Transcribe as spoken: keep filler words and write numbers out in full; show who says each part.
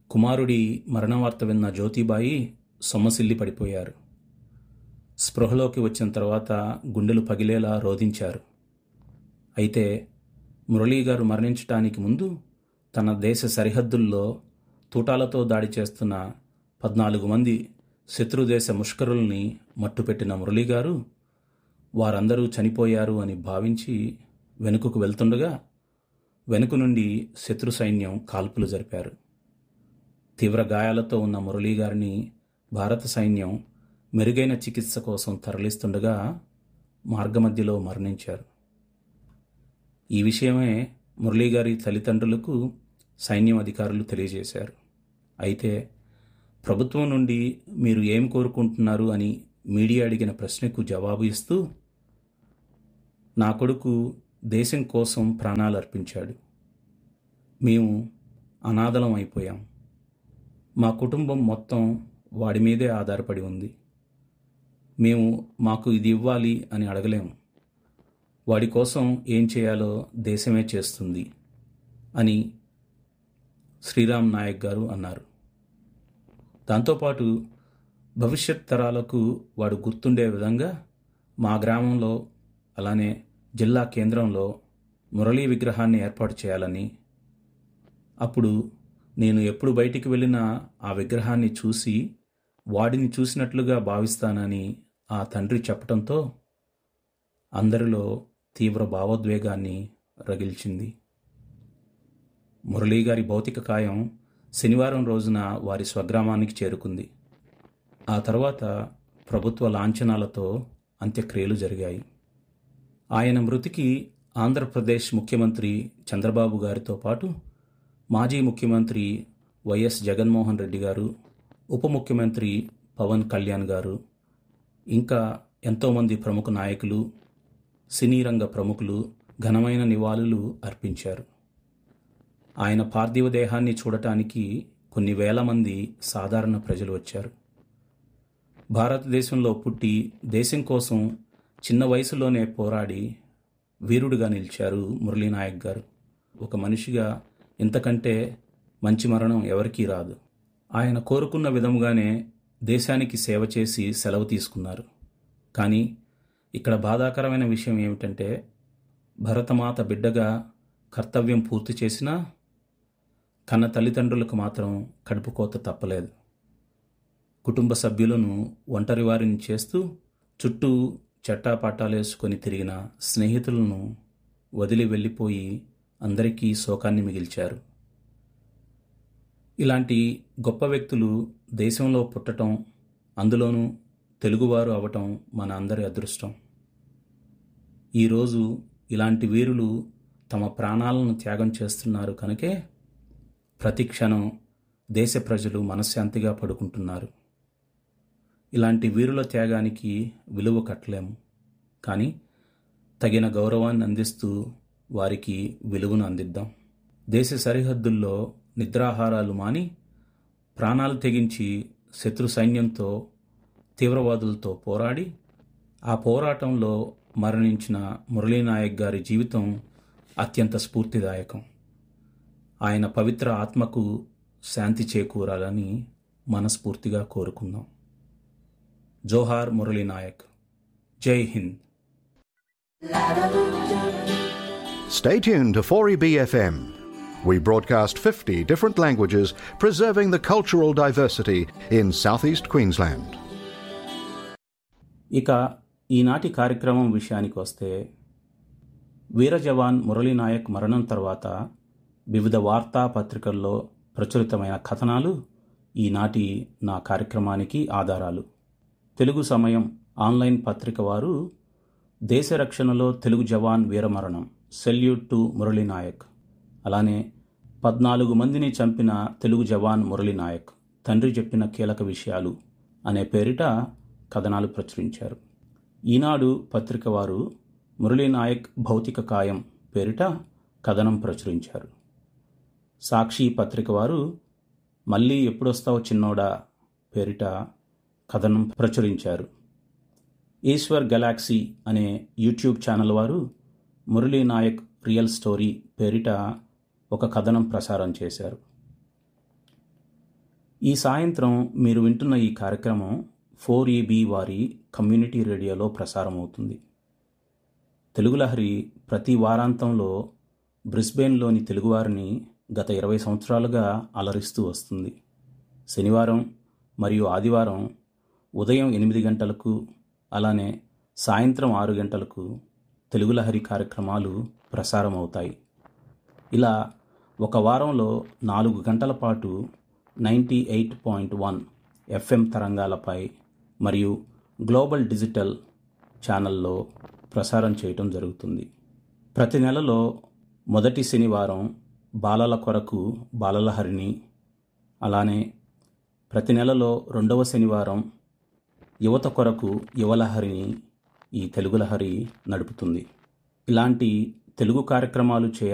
Speaker 1: కుమారుడి మరణవార్త విన్న జ్యోతిబాయి సొమ్మసిల్లి పడిపోయారు. స్పృహలోకి వచ్చిన తర్వాత గుండెలు పగిలేలా రోదించారు. అయితే మురళీగారు మరణించటానికి ముందు తన దేశ సరిహద్దుల్లో తూటాలతో దాడి చేస్తున్న పద్నాలుగు మంది శత్రుదేశ ముష్కరుల్ని మట్టుపెట్టిన మురళీగారు వారందరూ చనిపోయారు అని భావించి వెనుకకు వెళ్తుండగా వెనుక నుండి శత్రు సైన్యం కాల్పులు జరిపారు. తీవ్ర గాయాలతో ఉన్న మురళీగారిని భారత సైన్యం మెరుగైన చికిత్స కోసం తరలిస్తుండగా మార్గమధ్యలో మరణించారు. ఈ విషయమే మురళీగారి తల్లిదండ్రులకు సైన్యం అధికారులు తెలియజేశారు. అయితే ప్రభుత్వం నుండి మీరు ఏం కోరుకుంటున్నారు అని మీడియా అడిగిన ప్రశ్నకు జవాబు ఇస్తూ, నా కొడుకు దేశం కోసం ప్రాణాలు అర్పించాడు. మేము అనాథలం అయిపోయాం. మా కుటుంబం మొత్తం వాడి మీదే ఆధారపడి ఉంది. మేము మాకు ఇది ఇవ్వాలి అని అడగలేము. వాడి కోసం ఏం చేయాలో దేశమే చేస్తుంది అని శ్రీరామ్ నాయక్ గారు అన్నారు. దాంతోపాటు భవిష్యత్ తరాలకు వాడు గుర్తుండే విధంగా మా గ్రామంలో అలానే జిల్లా కేంద్రంలో మురళీ విగ్రహాన్ని ఏర్పాటు చేయాలని, అప్పుడు నేను ఎప్పుడు బయటికి వెళ్ళినా ఆ విగ్రహాన్ని చూసి వాడిని చూసినట్లుగా భావిస్తానని ఆ తండ్రి చెప్పడంతో అందరిలో తీవ్ర భావోద్వేగాన్ని రగిల్చింది. మురళీగారి భౌతిక కాయం శనివారం రోజున వారి స్వగ్రామానికి చేరుకుంది. ఆ తర్వాత ప్రభుత్వ లాంఛనాలతో అంత్యక్రియలు జరిగాయి. ఆయన మృతికి ఆంధ్రప్రదేశ్ ముఖ్యమంత్రి చంద్రబాబు గారితో పాటు మాజీ ముఖ్యమంత్రి వైఎస్ జగన్మోహన్ రెడ్డి గారు, ఉప ముఖ్యమంత్రి పవన్ కళ్యాణ్ గారు, ఇంకా ఎంతోమంది ప్రముఖ నాయకులు, సినీ రంగ ప్రముఖులు ఘనమైన నివాళులు అర్పించారు. ఆయన పార్థివ దేహాన్ని చూడటానికి కొన్ని వేల మంది సాధారణ ప్రజలు వచ్చారు. భారతదేశంలో పుట్టి దేశం కోసం చిన్న వయసులోనే పోరాడి వీరుడిగా నిలిచారు మురళీ నాయక్ గారు. ఒక మనిషిగా ఇంతకంటే మంచి మరణం ఎవరికీ రాదు. ఆయన కోరుకున్న విధముగానే దేశానికి సేవ చేసి సెలవు తీసుకున్నారు. కానీ ఇక్కడ బాధాకరమైన విషయం ఏమిటంటే, భరతమాత బిడ్డగా కర్తవ్యం పూర్తి చేసినా కన్న తల్లిదండ్రులకు మాత్రం కడుపుకోత తప్పలేదు. కుటుంబ సభ్యులను ఒంటరి వారిని చేస్తూ చుట్టూ చట్టాపట్టాలేసుకొని తిరిగిన స్నేహితులను వదిలి వెళ్ళిపోయి అందరికీ శోకాన్ని మిగిల్చారు. ఇలాంటి గొప్ప వ్యక్తులు దేశంలో పుట్టడం, అందులోనూ తెలుగువారు అవటం మన అందరి అదృష్టం. ఈరోజు ఇలాంటి వీరులు తమ ప్రాణాలను త్యాగం చేస్తున్నారు కనుకే ప్రతి క్షణం దేశ ప్రజలు మనశ్శాంతిగా పడుకుంటున్నారు. ఇలాంటి వీరుల త్యాగానికి విలువ కట్టలేము, కానీ తగిన గౌరవాన్ని అందిస్తూ వారికి విలువను అందిద్దాం. దేశ సరిహద్దుల్లో నిద్రాహారాలు మాని ప్రాణాలు తెగించి శత్రు సైన్యంతో, తీవ్రవాదులతో పోరాడి ఆ పోరాటంలో మరణించిన మురళీ నాయక్ గారి జీవితం అత్యంత స్ఫూర్తిదాయకం. ఆయన పవిత్ర ఆత్మకు శాంతి చేకూరాలని మనస్ఫూర్తిగా కోరుకుందాం. జోహార్ మురళీ నాయక్. జై Hind.
Speaker 2: Stay tuned to four E B F M. We broadcast fifty different languages, preserving the cultural diversity in southeast Queensland.
Speaker 1: ఇక ఈనాటి కార్యక్రమం విషయానికి వస్తే, వీర జవాన్ మురళీ నాయక్ మరణం తర్వాత వివిధ వార్తాపత్రికల్లో ప్రచురితమైన కథనాలు ఈనాటి నా కార్యక్రమానికి ఆధారాలు. తెలుగు సమయం ఆన్లైన్ పత్రిక వారు దేశ రక్షణలో తెలుగు జవాన్ వీరమరణం, సెల్యూట్ టు మురళీ నాయక్, అలానే పద్నాలుగు మందిని చంపిన తెలుగు జవాన్ మురళీ నాయక్, తండ్రి చెప్పిన కీలక విషయాలు అనే పేరిట కథనాలు ప్రచురించారు. ఈనాడు పత్రిక వారు మురళీ నాయక్ భౌతిక కాయం పేరిట కథనం ప్రచురించారు. సాక్షి పత్రిక వారు మళ్ళీ ఎప్పుడొస్తావు చిన్నోడా పేరిట కథనం ప్రచురించారు. ఈశ్వర్ గెలాక్సీ అనే యూట్యూబ్ ఛానల్ వారు మురళీ నాయక్ రియల్ స్టోరీ పేరిట ఒక కథనం ప్రసారం చేశారు. ఈ సాయంత్రం మీరు వింటున్న ఈ కార్యక్రమం ఫోర్ ఈబీ వారి కమ్యూనిటీ రేడియోలో ప్రసారం అవుతుంది. తెలుగు లహరి ప్రతి వారాంతంలో బ్రిస్బేన్లోని తెలుగువారిని గత ఇరవై సంవత్సరాలుగా అలరిస్తూ వస్తుంది. శనివారం మరియు ఆదివారం ఉదయం ఎనిమిది గంటలకు అలానే సాయంత్రం ఆరు గంటలకు తెలుగు లహరి కార్యక్రమాలు ప్రసారం అవుతాయి. ఇలా ఒక వారంలో నాలుగు గంటల పాటు ninety eight point one FM తరంగాలపై మరియు గ్లోబల్ డిజిటల్ ఛానల్లో ప్రసారం చేయటం జరుగుతుంది. ప్రతి నెలలో మొదటి శనివారం బాలల కొరకు బాలలహరిని, అలానే ప్రతి నెలలో రెండవ శనివారం యువత కొరకు యువలహరిని ఈ తెలుగు లహరి నడుపుతుంది. ఇలాంటి తెలుగు కార్యక్రమాలు చేయ